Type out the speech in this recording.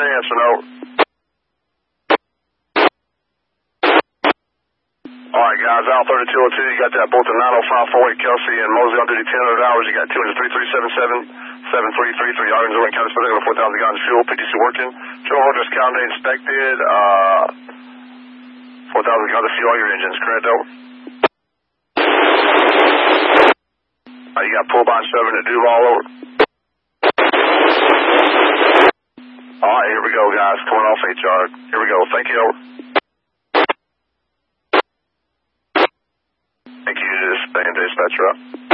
chance, or no? Alright, guys, Al 3202, you got that both at 90548 Kelsey and Mosley on duty 10 hours. You got 200-3377, 7333, Orange Orange County Special, 4,000 gallons of fuel, PTC working. Joe Rogers County inspected, 4,000 gallons of fuel, all your engines, correct, though? You got pull by 7 at Duval, over. Alright, here we go, guys, coming off HR. Here we go, thank you, over. Thank you, dispatcher up.